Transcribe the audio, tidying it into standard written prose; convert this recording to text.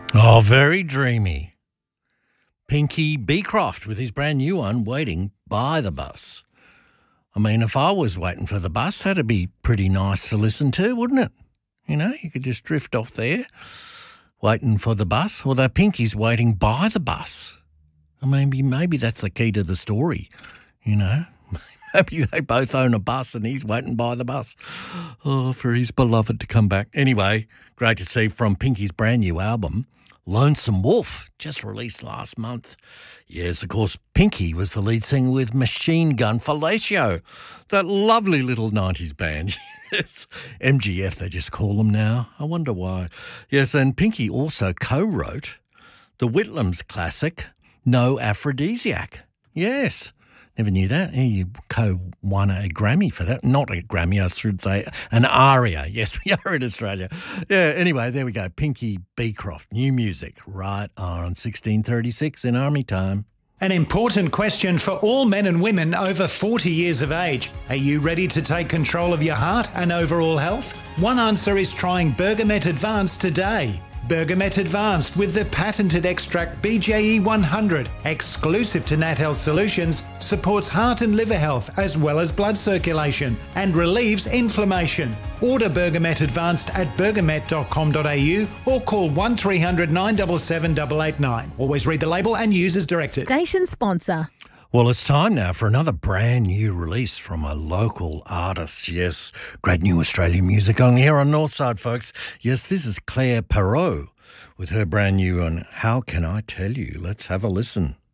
Oh, very dreamy. Pinky Beecroft with his brand new one, Waiting by the Bus. I mean, if I was waiting for the bus, that'd be pretty nice to listen to, wouldn't it? You know, you could just drift off there, waiting for the bus. Although Pinky's waiting by the bus. I mean, maybe that's the key to the story, you know. Maybe they both own a bus and he's waiting by the bus. Oh, for his beloved to come back. Anyway, great to see from Pinky's brand new album, Lonesome Wolf, just released last month. Yes, of course, Pinky was the lead singer with Machine Gun Fellatio, that lovely little 90s band. Yes, MGF they just call them now. I wonder why. Yes, and Pinky also co-wrote the Whitlams classic, No Aphrodisiac. Yes. Never knew that. He co-won a Grammy for that. Not a Grammy, I should say, an ARIA. Yes, we are in Australia. Yeah, anyway, there we go. Pinky Beecroft, new music, right on 1636 in Army time. An important question for all men and women over 40 years of age. Are you ready to take control of your heart and overall health? One answer is trying Bergamet Advanced today. Bergamet Advanced with the patented extract BJE 100, exclusive to Nat Health Solutions, supports heart and liver health as well as blood circulation and relieves inflammation. Order Bergamet Advanced at bergamet.com.au or call 1300 977 889. Always read the label and use as directed. Station sponsor. Well, it's time now for another brand new release from a local artist. Yes, great new Australian music only here on Northside, folks. Yes, this is Claire Perrault with her brand new one, How Can I Tell You? Let's have a listen.